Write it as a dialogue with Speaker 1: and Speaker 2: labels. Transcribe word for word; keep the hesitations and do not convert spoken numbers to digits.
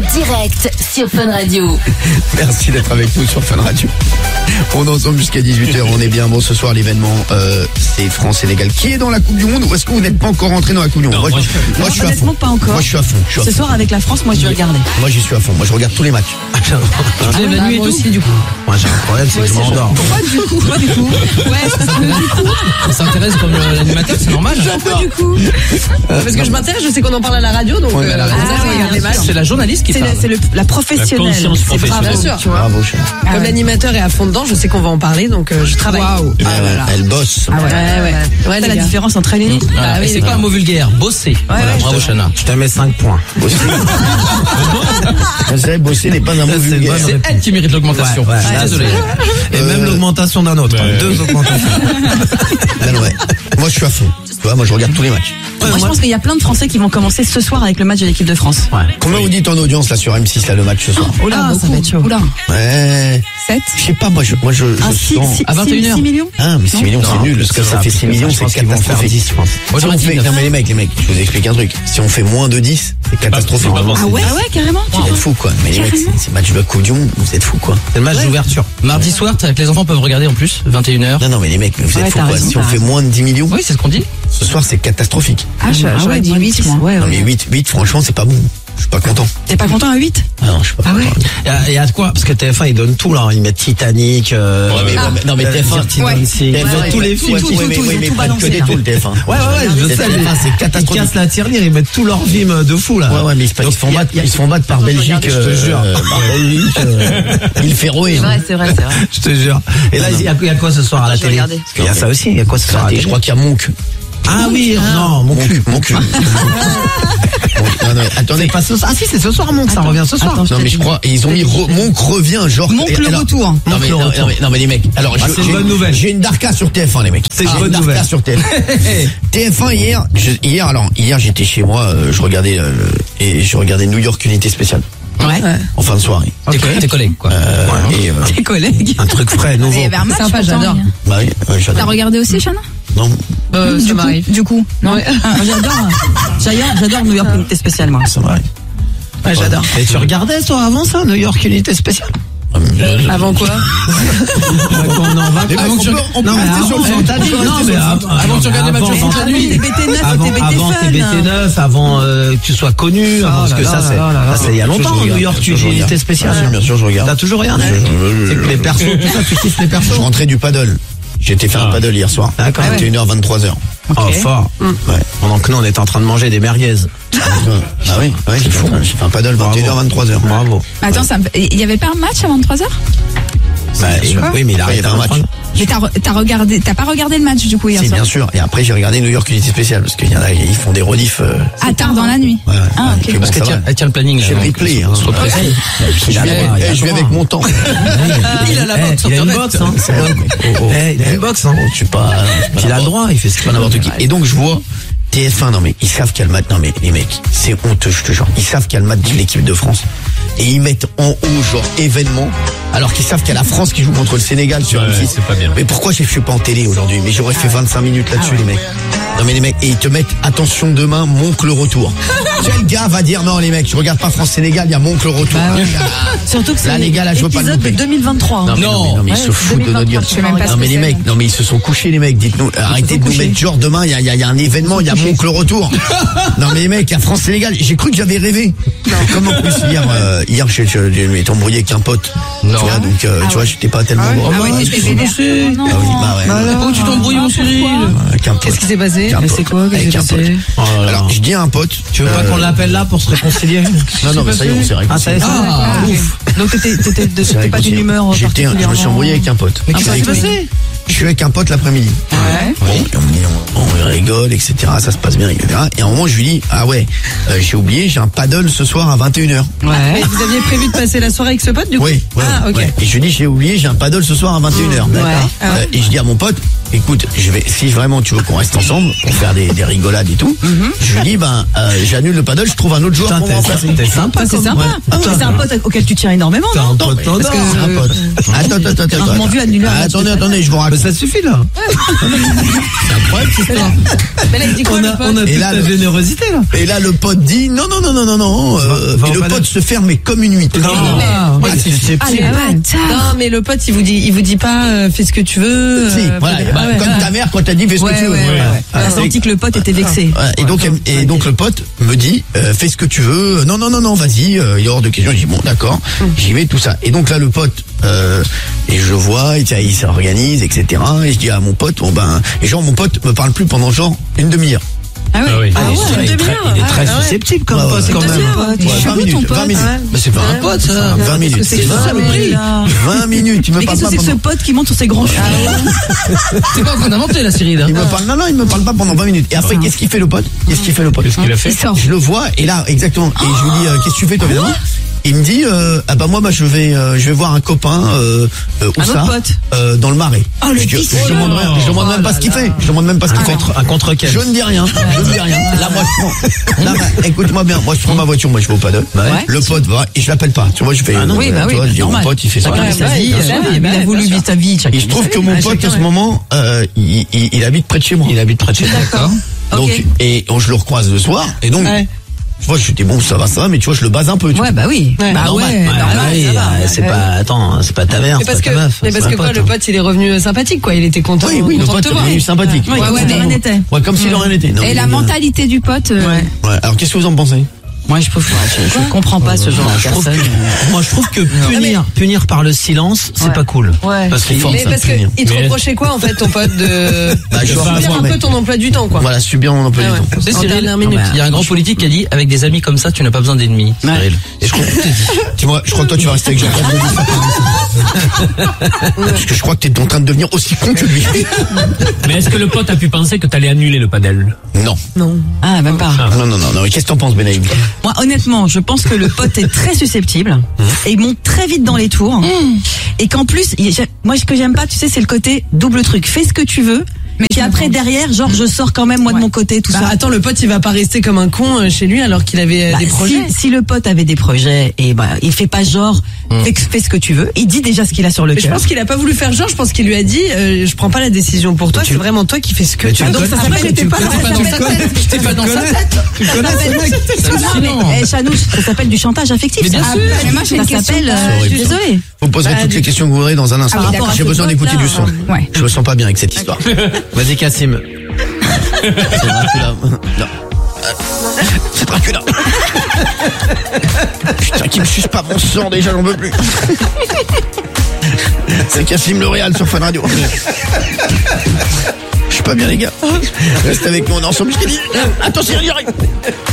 Speaker 1: direct sur Fun Radio.
Speaker 2: Merci d'être avec nous sur Fun Radio. On est ensemble jusqu'à dix-huit heures, on est bien. Bon, ce soir, l'événement, euh, c'est France-Sénégal. Qui est dans la Coupe du Monde ou est-ce que vous n'êtes pas encore rentré dans la Coupe du Monde?
Speaker 3: Non,
Speaker 2: Moi,
Speaker 3: moi,
Speaker 2: je,
Speaker 3: je-
Speaker 2: moi, je suis à fond.
Speaker 4: Honnêtement, pas encore.
Speaker 2: Moi, je suis à fond. Je suis à
Speaker 4: Ce
Speaker 2: fond.
Speaker 4: soir avec la France, moi je vais regarder.
Speaker 2: Moi, j'y suis à fond. Moi, je regarde tous les matchs.
Speaker 4: Ah,
Speaker 3: lèves la nuit et
Speaker 4: moi
Speaker 3: tout
Speaker 4: aussi du coup.
Speaker 5: Moi j'ai un problème, c'est que je m'endors.
Speaker 4: Pourquoi du coup Pourquoi du coup Ouais, parce que du coup.
Speaker 3: On s'intéresse comme euh, l'animateur, c'est normal.
Speaker 4: Pourquoi du coup
Speaker 6: Parce que je m'intéresse, je sais qu'on en parle à la radio, donc
Speaker 2: Ouais, mais à la
Speaker 6: euh,
Speaker 2: radio,
Speaker 6: comme ça, je
Speaker 4: ouais,
Speaker 6: regarde les
Speaker 4: bien
Speaker 6: matchs.
Speaker 3: C'est la journaliste qui
Speaker 4: C'est
Speaker 3: parle.
Speaker 4: la, c'est le- la professionnelle.
Speaker 3: La conscience
Speaker 4: C'est
Speaker 3: professionnelle.
Speaker 4: bravo,
Speaker 6: Bien sûr.
Speaker 4: tu vois.
Speaker 2: Bravo, cher.
Speaker 4: Ah
Speaker 6: Comme
Speaker 4: ouais.
Speaker 6: l'animateur est à fond dedans, je sais qu'on va en parler, donc euh, je travaille.
Speaker 4: Waouh.
Speaker 2: Ah, voilà. Elle bosse.
Speaker 4: Ah ouais,
Speaker 6: Ouais, ouais. Ouais,
Speaker 4: C'est
Speaker 6: les
Speaker 4: la
Speaker 6: gars.
Speaker 4: différence entre elle et nous.
Speaker 3: Voilà.
Speaker 6: Ah oui,
Speaker 3: Et c'est
Speaker 6: d'accord.
Speaker 3: pas un mot vulgaire, bosser. Voilà,
Speaker 4: ouais,
Speaker 3: bravo Chana.
Speaker 5: Je te mets cinq points.
Speaker 2: Bosser. Vous savez, bosser n'est pas un mot
Speaker 5: Ça, c'est
Speaker 2: vulgaire.
Speaker 5: bonne
Speaker 3: C'est elle qui mérite l'augmentation.
Speaker 5: Ouais, ouais,
Speaker 3: Je suis
Speaker 5: là,
Speaker 3: désolé.
Speaker 5: Et
Speaker 2: Euh,
Speaker 5: même l'augmentation d'un autre.
Speaker 3: Ouais.
Speaker 5: Deux augmentations.
Speaker 2: Ah, non, ouais. Moi, je suis à fond. Tu vois, moi, je regarde tous les matchs.
Speaker 4: Moi je pense qu'il y a plein de Français qui vont commencer ce soir avec le match de l'équipe de France.
Speaker 5: Ouais.
Speaker 2: Combien vous dites en audience, là, sur M six, là, le match ce soir?
Speaker 4: Oula, ça va être chaud. Oula.
Speaker 2: Ouais.
Speaker 4: sept
Speaker 2: Je sais pas, moi, je, moi, je,
Speaker 4: Ah,
Speaker 2: je
Speaker 4: six,
Speaker 2: sens.
Speaker 4: six,
Speaker 3: À vingt et une heures.
Speaker 4: six millions.
Speaker 2: Ah, mais six millions, c'est nul. Parce que ça fait six millions, c'est catastrophique.
Speaker 5: dix, je pense.
Speaker 3: Moi,
Speaker 2: Si
Speaker 3: j'aurais
Speaker 2: on
Speaker 3: dit
Speaker 2: fait,
Speaker 3: neuf.
Speaker 2: non mais les mecs, les mecs, je vous explique un truc. Si on fait moins de dix, c'est catastrophique.
Speaker 3: c'est pas bon.
Speaker 4: Ah ouais, ah ouais, carrément.
Speaker 2: Vous êtes fous quoi. Mais les mecs, c'est c'est match de la Coupe du Monde, vous êtes fous quoi.
Speaker 5: C'est le match d'ouverture.
Speaker 3: Mardi soir, t'as- que les enfants peuvent regarder en plus, vingt et une heures.
Speaker 2: Non non mais les mecs, mais vous
Speaker 4: Ouais,
Speaker 2: êtes fous
Speaker 4: t'as
Speaker 2: quoi.
Speaker 4: raison,
Speaker 2: Si on
Speaker 4: t'as
Speaker 2: fait
Speaker 4: raison.
Speaker 2: moins de dix millions,
Speaker 3: Oui, c'est ce qu'on dit.
Speaker 2: ce soir c'est catastrophique.
Speaker 4: Ah, je-
Speaker 6: Ah
Speaker 4: j'aurais
Speaker 6: ouais,
Speaker 4: dit
Speaker 6: moins de
Speaker 4: huit,
Speaker 6: dix.
Speaker 4: moi. Ouais,
Speaker 2: Non mais
Speaker 4: ouais.
Speaker 2: huit, huit, franchement c'est pas bon. Je suis pas content.
Speaker 4: T'es pas content à huit?
Speaker 2: Ah non, je suis pas
Speaker 4: Ah ouais.
Speaker 2: content.
Speaker 5: Il y a- il y a de quoi? Parce que T F un ils donnent tout là. Ils mettent Titanic. Euh,
Speaker 2: Ouais, mais-
Speaker 5: euh,
Speaker 2: ouais, mais- non mais T F un,
Speaker 5: Dirty
Speaker 4: Ouais.
Speaker 5: Dancing.
Speaker 2: T F un,
Speaker 5: Ils mettent tous les
Speaker 2: ouais,
Speaker 5: films.
Speaker 2: ouais,
Speaker 4: tout,
Speaker 2: ouais,
Speaker 4: tout,
Speaker 2: mais-
Speaker 4: tout,
Speaker 2: ouais,
Speaker 4: ils ont
Speaker 2: mais
Speaker 4: tout
Speaker 2: ils prennent
Speaker 4: balancé,
Speaker 2: que des
Speaker 4: là.
Speaker 2: tôles, T F un.
Speaker 5: Ouais, ouais, ouais, je sais,
Speaker 2: T F un,
Speaker 5: mais
Speaker 2: c'est
Speaker 5: ils
Speaker 2: catastrophique.
Speaker 5: cassent la tirelire, ils mettent tout leur film de fou là.
Speaker 2: Ouais ouais mais ils se, ils se font battre, ils se font battre par Belgique.
Speaker 5: je te
Speaker 2: euh,
Speaker 5: jure.
Speaker 2: euh, Par Belgique. euh, Il fait rouer.
Speaker 4: C'est vrai, c'est vrai, c'est vrai.
Speaker 5: Je te jure. Et là, il y, a- il y a quoi ce soir à la
Speaker 4: Je vais
Speaker 5: télé?
Speaker 4: regarder.
Speaker 5: Parce qu'il y a ça aussi. Il y a quoi ce soir à la
Speaker 2: Je
Speaker 5: télé?
Speaker 2: crois qu'il y a Monk.
Speaker 5: Ah oui, non, mon cul.
Speaker 2: Mon cul. Non, non, attendez.
Speaker 5: C'est pas ce soir. Ah si, c'est ce soir, Monk, ça
Speaker 4: Attends,
Speaker 5: revient ce soir.
Speaker 4: attends.
Speaker 2: Non mais je crois, et ils ont mis re- Monk revient genre.
Speaker 4: Monk
Speaker 2: et-
Speaker 4: le
Speaker 2: alors-
Speaker 4: retour.
Speaker 2: Non
Speaker 5: Monk
Speaker 2: mais,
Speaker 5: le
Speaker 2: non,
Speaker 5: retour.
Speaker 2: non, mais, non, mais les mecs, alors
Speaker 5: Ah,
Speaker 2: je-
Speaker 5: c'est une
Speaker 2: j'ai-
Speaker 5: bonne nouvelle.
Speaker 2: J'ai une darka sur T F un les mecs.
Speaker 5: C'est une
Speaker 2: J'ai
Speaker 5: bonne
Speaker 2: darka
Speaker 5: nouvelle.
Speaker 2: sur T F un. T F un hier, je- hier alors hier j'étais chez moi, euh, je regardais euh, et je regardais New York Unité Spéciale
Speaker 4: Ouais.
Speaker 2: en fin de soirée.
Speaker 3: Tes co- Tes collègues, quoi.
Speaker 2: Euh, et, euh,
Speaker 4: Tes collègues.
Speaker 5: Un truc frais, nouveau.
Speaker 4: Il y avait un match
Speaker 6: Sympa,
Speaker 4: pourtant,
Speaker 6: j'adore.
Speaker 4: hier.
Speaker 2: bah oui, ouais,
Speaker 4: T'as
Speaker 2: j'adore.
Speaker 4: regardé aussi, Chana?
Speaker 2: Non,
Speaker 6: Euh,
Speaker 4: du
Speaker 6: ça
Speaker 4: coup,
Speaker 6: m'arrive.
Speaker 4: du coup, non.
Speaker 6: Ouais.
Speaker 4: Moi, j'adore. J'adore, j'adore New York Unité Spéciale, moi.
Speaker 2: ça va.
Speaker 4: Ouais, j'adore.
Speaker 5: Et tu regardais toi avant ça, New York Unité Spéciale?
Speaker 6: Avant quoi?
Speaker 5: Quand on en va.
Speaker 2: Avant que tu- on peut
Speaker 5: Non mais
Speaker 2: rester
Speaker 5: avant,
Speaker 2: sur le
Speaker 5: non,
Speaker 2: fantasme.
Speaker 5: non, mais avant,
Speaker 3: Avant que tu regardes les matchs
Speaker 5: avant,
Speaker 3: de foot la
Speaker 5: avant,
Speaker 3: nuit.
Speaker 4: T B T neuf et
Speaker 5: Avant,
Speaker 4: T B T
Speaker 5: avant
Speaker 4: Fun.
Speaker 5: T B T neuf, avant euh, que tu sois connu, avant, parce que
Speaker 4: là
Speaker 5: ça
Speaker 4: là
Speaker 5: c'est,
Speaker 4: là là là.
Speaker 5: ça, c'est il y a
Speaker 2: Bien sûr,
Speaker 5: longtemps,
Speaker 2: je regarde,
Speaker 5: New York
Speaker 2: bien sûr, je
Speaker 5: Unité
Speaker 2: regarde.
Speaker 5: Spéciale.
Speaker 2: Bien sûr, bien sûr, je regarde.
Speaker 5: T'as toujours regardé?
Speaker 2: Je- je-
Speaker 5: C'est que les persos, tout ça, tu kiffes les
Speaker 2: Je
Speaker 5: persos?
Speaker 2: rentrais du paddle. J'étais faire un paddle hier soir.
Speaker 5: D'accord.
Speaker 2: vingt et une heures, vingt-trois heures.
Speaker 5: Oh, fort.
Speaker 2: Ouais.
Speaker 5: Pendant que nous, on était en train de manger des merguez.
Speaker 2: Ah oui, ouais, j'ai fait, un- j'ai fait un paddle vingt et une heures, vingt-trois heures.
Speaker 5: Bravo.
Speaker 4: Attends, ça me- il y avait pas un match à vingt-trois heures?
Speaker 2: Bah,
Speaker 5: Et-
Speaker 2: quoi
Speaker 5: oui, mais il a
Speaker 2: Ouais, il y
Speaker 5: arrêté
Speaker 2: avait un
Speaker 5: à
Speaker 2: match.
Speaker 5: vingt-trois.
Speaker 4: Mais t'as, re- t'as regardé, t'as pas regardé le match du coup hier
Speaker 2: Si,
Speaker 4: soir?
Speaker 2: bien sûr. Et après, j'ai regardé New York Unité Spéciale parce qu'il y en a, ils font des rediffs. euh,
Speaker 4: Ah, tard dans la nuit.
Speaker 2: Ouais, ouais.
Speaker 4: Ah,
Speaker 2: Ouais,
Speaker 4: ok.
Speaker 2: puis bon,
Speaker 3: Parce
Speaker 2: ça
Speaker 3: qu'elle
Speaker 2: va.
Speaker 3: tient, elle tient le planning, là.
Speaker 2: C'est le
Speaker 3: donc,
Speaker 2: replay, hein.
Speaker 3: sois précis.
Speaker 2: Je viens
Speaker 5: Il a
Speaker 2: avec,
Speaker 5: le droit, il a
Speaker 2: eh,
Speaker 5: le
Speaker 2: je viens
Speaker 5: droit.
Speaker 2: avec mon temps.
Speaker 3: Il a la
Speaker 5: Eh,
Speaker 3: box sur
Speaker 5: il a une
Speaker 3: Internet.
Speaker 5: box, hein.
Speaker 2: C'est vrai, mais- oh, oh.
Speaker 5: Eh, il a une box, hein.
Speaker 2: Je suis pas.
Speaker 5: Puis il a le droit, il fait ce
Speaker 2: C'est
Speaker 5: qu'il
Speaker 2: pas
Speaker 5: veut.
Speaker 2: n'importe qui. Et donc, je vois T F un, non mais ils savent qu'il y a le match. Non mais les mecs, c'est honteux, je te jure. Ils savent qu'il y a le match de l'équipe de France. Et ils mettent en haut, genre, événement, alors qu'ils savent qu'il y a la France qui joue contre le Sénégal sur
Speaker 3: Ouais,
Speaker 2: M six.
Speaker 3: c'est pas bien.
Speaker 2: Mais pourquoi je suis pas en télé aujourd'hui? Mais j'aurais fait vingt-cinq minutes là-dessus, les mecs. Non mais les mecs, et ils te mettent, attention, demain, Monk le retour. Quel gars va dire, non les mecs, je regarde pas France-Sénégal, il y a Monk le retour.
Speaker 4: Bah ouais. Surtout que c'est
Speaker 2: Là, les gars, là, je veux pas le
Speaker 4: l'épisode de
Speaker 2: louper.
Speaker 4: deux mille vingt-trois. hein.
Speaker 2: Non, mais, non, mais, non, mais ils
Speaker 4: Ouais,
Speaker 2: se
Speaker 4: c'est
Speaker 2: foutent de notre gueule.
Speaker 4: deux mille vingt-trois, je sais même pas ce
Speaker 2: Non
Speaker 4: que
Speaker 2: mais les
Speaker 4: c'est,
Speaker 2: mecs,
Speaker 4: donc.
Speaker 2: non mais ils se sont couchés les mecs, dites-nous, arrêtez de nous
Speaker 4: couchés.
Speaker 2: mettre genre demain, il y a, il y a- il y a un événement, il y a Monk le retour. Non mais les mecs, il y a France-Sénégal, j'ai cru que j'avais rêvé. Comme en plus hier, euh, hier je, je, je m'étais embrouillé avec un pote.
Speaker 3: Non.
Speaker 2: Tu vois, donc euh,
Speaker 4: Ah
Speaker 2: tu vois,
Speaker 4: ouais.
Speaker 2: j'étais pas tellement bon.
Speaker 4: Ah ouais,
Speaker 3: mince,
Speaker 4: t'étais
Speaker 3: qu'est-ce
Speaker 4: vénère.
Speaker 3: que c'est
Speaker 4: Oh non.
Speaker 2: Ah oui, bah ouais.
Speaker 3: Oh, tu t'embrouilles, mon Cyril.
Speaker 2: Avec un pote.
Speaker 6: Qu'est-ce qui s'est passé?
Speaker 2: Avec un
Speaker 6: Mais
Speaker 2: pote.
Speaker 6: c'est quoi? Qu'est-ce qui
Speaker 2: Avec
Speaker 6: s'est
Speaker 2: un pote.
Speaker 6: passé?
Speaker 5: Oh là là.
Speaker 2: Alors, je dis à un pote.
Speaker 5: Tu veux pas
Speaker 2: euh,
Speaker 5: qu'on l'appelle là pour se réconcilier?
Speaker 2: Non, non, mais ça y est, on s'est
Speaker 5: Ah, ça y est,
Speaker 2: réconcilié.
Speaker 5: ça y est.
Speaker 3: Ah,
Speaker 4: Ah,
Speaker 3: ouf.
Speaker 4: ok. Donc t'étais, t'étais, de-
Speaker 2: C'est
Speaker 4: t'étais pas d'une humeur
Speaker 2: J'étais, un- je me suis
Speaker 4: particulièrement-
Speaker 2: embrouillé avec un pote.
Speaker 3: Mais
Speaker 4: Ah,
Speaker 3: qu'est-ce
Speaker 4: bah,
Speaker 3: qui s'est
Speaker 4: oui.
Speaker 3: passé?
Speaker 2: Je suis avec un pote l'après-midi.
Speaker 4: Ouais.
Speaker 2: Bon, et on, on, on rigole, et cetera. Ça se passe bien, et cetera. Et à un moment, je lui dis, ah ouais, euh, j'ai oublié, j'ai un paddle ce soir à vingt et une heures.
Speaker 6: Mais
Speaker 4: Ouais.
Speaker 6: vous aviez prévu de passer la soirée avec ce pote, du coup?
Speaker 2: Oui, ouais,
Speaker 6: Ah, ok.
Speaker 2: ouais. Et je lui dis, j'ai oublié, j'ai un paddle ce soir à vingt et une heures.
Speaker 6: Ouais. Ah.
Speaker 2: Euh, et je dis à mon pote, écoute, je vais, si vraiment tu veux qu'on reste ensemble pour faire des, des rigolades et tout, je lui dis, ben, euh, j'annule le paddle, je trouve un autre joueur
Speaker 5: Putain,
Speaker 2: pour
Speaker 5: t'es,
Speaker 2: remplacer.
Speaker 5: t'es sympa,
Speaker 4: Ah, c'est
Speaker 5: comme-
Speaker 4: sympa.
Speaker 5: ouais.
Speaker 4: Ah ouais, c'est un pote auquel tu tiens énormément,
Speaker 5: T'as
Speaker 4: non
Speaker 5: un
Speaker 2: Non,
Speaker 5: pote
Speaker 2: mais
Speaker 5: tendance.
Speaker 2: parce que c'est un pote. Attends, attends, attends, attends.
Speaker 4: Rarement vu annuler un match de
Speaker 2: Attendez,
Speaker 4: paddle.
Speaker 2: attendez, je vous
Speaker 5: Mais
Speaker 2: raconte.
Speaker 5: ça suffit là.
Speaker 2: C'est incroyable, cette histoire.
Speaker 6: Mais là, il dit quoi,
Speaker 5: On
Speaker 6: le
Speaker 5: a,
Speaker 6: pote
Speaker 5: on a
Speaker 2: Et
Speaker 5: toute
Speaker 2: là,
Speaker 5: ta
Speaker 2: le-
Speaker 5: générosité là.
Speaker 2: Et là, le pote dit, non, non, non, non, non, non, euh,
Speaker 5: Va- va
Speaker 2: et
Speaker 5: au
Speaker 2: le
Speaker 5: paddle.
Speaker 2: pote se ferme, mais comme une huître.
Speaker 5: Ah, ouais, c'est c'est
Speaker 4: Ah,
Speaker 5: petit.
Speaker 4: les bâtards.
Speaker 6: Non, mais le pote, il vous dit, il vous dit pas, euh, fais ce que tu veux.
Speaker 2: Si,
Speaker 6: euh,
Speaker 2: voilà,
Speaker 6: fais-
Speaker 2: bah,
Speaker 6: Ah ouais,
Speaker 2: comme
Speaker 6: ouais.
Speaker 2: ta mère quand t'as dit fais ce
Speaker 6: Ouais,
Speaker 2: que tu veux.
Speaker 6: ouais, ouais, ouais.
Speaker 4: On a senti que le pote était vexé.
Speaker 2: Ouais, et donc, elle- et donc le pote me dit euh, fais ce que tu veux. Non, non, non, non, vas-y, euh, il est hors de question. Je dis bon, d'accord, j'y vais, tout ça. Et donc là, le pote, euh, et je vois, et tiens, il s'organise, et cetera. Et je dis à mon pote, bon ben, et genre mon pote me parle plus pendant genre une demi-heure.
Speaker 4: Ah ouais.
Speaker 3: Ah oui.
Speaker 5: Ah ouais,
Speaker 6: une
Speaker 5: il est très,
Speaker 6: demi-heure.
Speaker 5: il est très
Speaker 6: Ah ouais.
Speaker 5: susceptible comme
Speaker 2: Ouais,
Speaker 5: pote
Speaker 2: ouais,
Speaker 5: quand
Speaker 2: c'est
Speaker 5: même.
Speaker 4: demi-heure.
Speaker 2: Ouais,
Speaker 4: Tu
Speaker 2: vingt
Speaker 4: chelou, ton
Speaker 2: minutes,
Speaker 4: pote.
Speaker 2: vingt minutes.
Speaker 6: Ouais.
Speaker 5: Bah, c'est pas un pote ça.
Speaker 2: vingt minutes.
Speaker 4: Qu'est-ce que c'est
Speaker 2: C'est
Speaker 4: que
Speaker 2: vingt
Speaker 4: ça,
Speaker 2: minutes.
Speaker 4: mais là
Speaker 2: vingt minutes, il me
Speaker 4: Mais
Speaker 2: parle
Speaker 4: qu'est-ce
Speaker 2: pas
Speaker 4: que c'est que ce
Speaker 2: pendant.
Speaker 4: pote qui monte sur ses grands cheveux?
Speaker 3: C'est quoi qu'on a inventé la Cyril hein
Speaker 2: Il me parle, non, non, il me parle pas pendant vingt minutes. Et après, qu'est-ce qu'il fait le pote? Qu'est-ce qu'il fait le pote?
Speaker 3: Qu'est-ce qu'il a fait?
Speaker 4: Il sort.
Speaker 2: Je le vois, et là, exactement. Et je lui dis, euh, qu'est-ce que tu fais, toi, évidemment? Il me dit, euh, ah bah moi, bah, je vais, euh, je vais voir un copain, euh, euh, où
Speaker 4: Un
Speaker 2: ça?
Speaker 4: autre pote.
Speaker 2: Euh, dans le Marais.
Speaker 4: Oh, le
Speaker 2: je, dis-
Speaker 4: fils.
Speaker 2: je demande, rien, je demande même pas ce qu'il fait. Je demande même pas ce qu'il
Speaker 5: Un
Speaker 2: fait.
Speaker 5: contre, un contre quel?
Speaker 2: Je ne dis rien. Je ne dis rien. Là, moi, je prends. Là, bah, écoute-moi bien. Moi, je prends ma voiture. Moi, je vais au paddle.
Speaker 4: ouais.
Speaker 2: Le pote va et je l'appelle pas. Tu vois, je fais.
Speaker 5: Ah non,
Speaker 2: euh,
Speaker 4: oui, bah
Speaker 2: tu
Speaker 4: oui,
Speaker 2: vois, je dis, mon
Speaker 4: normal.
Speaker 2: pote, il fait ça.
Speaker 4: Chacun vit sa
Speaker 6: Ouais,
Speaker 4: vie.
Speaker 6: bien
Speaker 4: euh,
Speaker 6: sûr,
Speaker 4: Il
Speaker 6: bah,
Speaker 4: a voulu
Speaker 6: bien
Speaker 4: vivre sa vie. chacun
Speaker 2: Il se trouve
Speaker 4: vit sa
Speaker 2: que
Speaker 4: vie.
Speaker 2: mon
Speaker 6: Ah,
Speaker 2: pote,
Speaker 6: chacun,
Speaker 2: en ce
Speaker 6: ouais.
Speaker 2: moment, euh, il, il, il habite près de chez moi.
Speaker 5: Il habite près de chez toi.
Speaker 4: D'accord.
Speaker 2: Donc,
Speaker 4: Ok.
Speaker 2: et oh, je le recroise le soir. Et donc,
Speaker 6: Ouais.
Speaker 2: tu vois, je dis bon, ça va, ça va, mais tu vois, je le base un peu. tu
Speaker 4: Ouais, bah oui.
Speaker 6: Ouais.
Speaker 4: Bah
Speaker 2: Normal.
Speaker 4: ouais.
Speaker 2: Ouais,
Speaker 4: normal,
Speaker 5: Ah oui,
Speaker 4: ça va.
Speaker 5: euh, c'est pas, attends, c'est pas ta mère,
Speaker 6: Mais
Speaker 5: c'est
Speaker 6: parce
Speaker 5: pas
Speaker 6: que,
Speaker 5: ta meuf.
Speaker 6: mais parce
Speaker 5: c'est
Speaker 6: que
Speaker 5: un
Speaker 6: quoi,
Speaker 5: pote,
Speaker 6: le
Speaker 5: hein.
Speaker 6: pote, il est revenu sympathique, quoi. Il était content,
Speaker 2: Oui, oui, le
Speaker 6: content de
Speaker 2: pote,
Speaker 6: te voir.
Speaker 2: il est sympathique.
Speaker 4: Ouais, ouais, de rien n'était.
Speaker 2: Ouais, comme si de rien n'était. Non,
Speaker 7: Et
Speaker 2: mais,
Speaker 7: la
Speaker 2: euh,
Speaker 7: mentalité du pote. euh,
Speaker 4: Ouais.
Speaker 2: Ouais, alors qu'est-ce que vous en pensez?
Speaker 4: Moi, je, trouve, je, je comprends pas ce genre de
Speaker 5: Je trouve
Speaker 4: personne.
Speaker 5: que- moi, je trouve que punir, punir par le silence, c'est
Speaker 4: Ouais.
Speaker 5: pas cool.
Speaker 4: Ouais.
Speaker 2: Parce qu'il force
Speaker 6: Mais
Speaker 2: à
Speaker 6: parce que
Speaker 2: punir.
Speaker 6: il te
Speaker 3: Mais-
Speaker 6: reprochait quoi, en fait, ton pote, de
Speaker 2: Bah, je
Speaker 6: de
Speaker 2: vois,
Speaker 6: subir
Speaker 2: moi,
Speaker 6: un
Speaker 2: mais-
Speaker 6: peu ton emploi du temps, quoi.
Speaker 2: Voilà, subir mon emploi
Speaker 6: Ah
Speaker 2: du
Speaker 6: ouais.
Speaker 2: temps.
Speaker 3: Tu sais,
Speaker 6: En
Speaker 3: Cyril,
Speaker 6: dernière minute.
Speaker 3: il y a un grand politique qui a dit avec des amis comme ça, tu n'as pas besoin d'ennemis.
Speaker 4: Ouais.
Speaker 3: Cyril. Et je crois que tout est dit.
Speaker 2: Dis-moi, je crois que toi tu vas rester avec Jean-Pierre. Parce que je crois que t'es en train de devenir aussi con que lui.
Speaker 3: Mais est-ce que le pote a pu penser que t'allais annuler le padel?
Speaker 2: Non.
Speaker 6: Non.
Speaker 4: Ah, même pas.
Speaker 2: Non, non, non, non. Mais qu'est-ce que t'en penses, Benaïm?
Speaker 4: Moi, honnêtement, je pense que le pote est très susceptible et il monte très vite dans les tours. Et qu'en plus, il- j'ai- moi, ce que j'aime pas, tu sais, c'est le côté double truc. Fais ce que tu veux, mais puis après, derrière, genre, je sors quand même, moi, de mon côté, tout
Speaker 6: Bah,
Speaker 4: ça.
Speaker 6: attends, le pote, il va pas rester comme un con euh, chez lui alors qu'il avait euh,
Speaker 4: Bah,
Speaker 6: des projets.
Speaker 4: Si, si le pote avait des projets, et bah, il fait pas genre, fais, fais ce que tu veux. Il dit déjà ce qu'il a sur le
Speaker 6: Mais je
Speaker 4: cœur.
Speaker 6: pense qu'il a pas voulu faire genre, je pense qu'il lui a dit, euh, je prends pas la décision pour toi, c'est vraiment toi qui fais ce que tu
Speaker 2: tu
Speaker 6: veux.
Speaker 2: le
Speaker 6: Donc ça
Speaker 2: connais,
Speaker 6: s'appelle,
Speaker 2: tu
Speaker 6: j'étais
Speaker 2: le
Speaker 6: pas
Speaker 2: connais,
Speaker 6: dans
Speaker 2: tu
Speaker 6: sa
Speaker 2: le
Speaker 6: tête.
Speaker 3: J'étais pas dans sa tête.
Speaker 5: Tu connais ce mec?
Speaker 4: Non, mais, eh, Chanouche, ça s'appelle du chantage affectif.
Speaker 3: Mais bien
Speaker 4: ça.
Speaker 3: sûr.
Speaker 7: Mais moi, j'ai
Speaker 4: Ça
Speaker 7: une question.
Speaker 4: s'appelle, euh,
Speaker 2: C'est
Speaker 4: je suis désolée.
Speaker 2: Vous me poserez
Speaker 6: Bah,
Speaker 2: toutes
Speaker 6: du-
Speaker 2: les questions que vous voudrez dans un instant.
Speaker 7: Ah oui, d'accord.
Speaker 2: J'ai besoin d'écouter du son.
Speaker 7: Ouais.
Speaker 2: Je me sens pas bien avec cette histoire.
Speaker 5: Vas-y, Cassim.
Speaker 2: C'est Dracula. Non. C'est Dracula. Putain, qui me suce pas mon sang déjà, j'en peux plus. C'est Cassim L'Oréal sur Fun Radio. Je suis pas bien, les gars. Reste avec nous, on est ensemble jusqu'à dix. Attends, Cyril, il arrive.